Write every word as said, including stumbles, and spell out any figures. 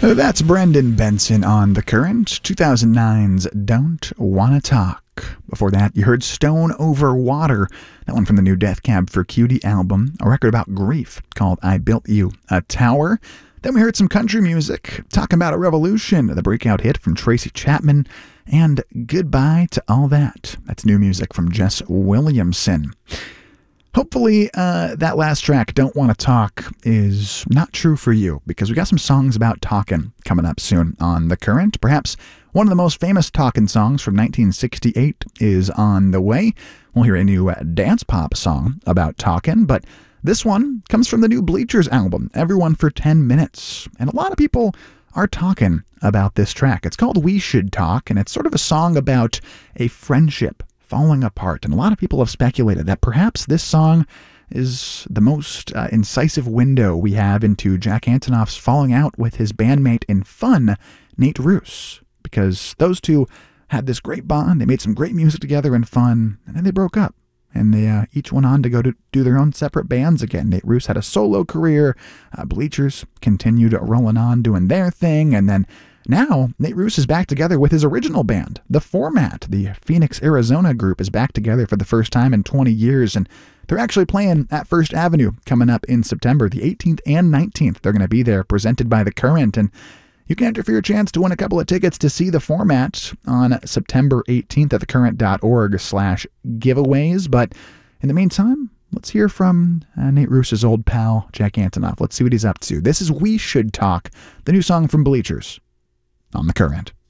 That's Brendan Benson on The Current, two thousand nine's Don't Wanna Talk. Before that, you heard Stone Over Water, that one from the new Death Cab for Cutie album, a record about grief called I Built You a Tower. Then we heard some country music, talking about a revolution, the breakout hit from Tracy Chapman, and Goodbye to All That. That's new music from Jess Williamson. Hopefully, uh, that last track, Don't Wanna Talk, is not true for you, because we got some songs about talking coming up soon on The Current. Perhaps one of the most famous talking songs from nineteen sixty-eight is on the way. We'll hear a new uh, dance pop song about talking, but this one comes from the new Bleachers album, Everyone for ten minutes. And a lot of people are talking about this track. It's called We Should Talk, and it's sort of a song about a friendship falling apart. And a lot of people have speculated that perhaps this song is the most uh, incisive window we have into Jack Antonoff's falling out with his bandmate in Fun, Nate Ruess. Because those two had this great bond, they made some great music together in Fun, and then they broke up. And they uh, each went on to go to do their own separate bands again. Nate Ruess had a solo career, uh, Bleachers continued rolling on doing their thing, and then now, Nate Ruess is back together with his original band, The Format. The Phoenix, Arizona group is back together for the first time in twenty years, and they're actually playing at First Avenue coming up in September, the eighteenth and nineteenth. They're going to be there, presented by The Current, and you can enter for your chance to win a couple of tickets to see The Format on September eighteenth at thecurrent.org slash giveaways. But in the meantime, let's hear from uh, Nate Ruess's old pal, Jack Antonoff. Let's see what he's up to. This is We Should Talk, the new song from Bleachers on The Current.